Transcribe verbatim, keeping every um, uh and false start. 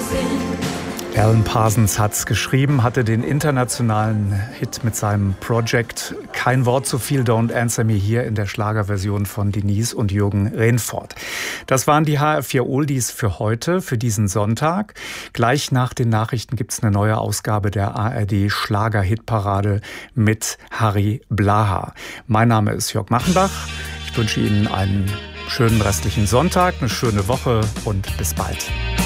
Alan Parsons hat's geschrieben, hatte den internationalen Hit mit seinem Project Kein Wort zu viel, Don't Answer Me hier in der Schlagerversion von Denise und Jürgen Rehfort. Das waren die H R vier Oldies für heute, für diesen Sonntag. Gleich nach den Nachrichten gibt's eine neue Ausgabe der A R D Schlager-Hitparade mit Harry Blaha. Mein Name ist Jörg Machenbach. Ich wünsche Ihnen einen schönen restlichen Sonntag, eine schöne Woche und bis bald.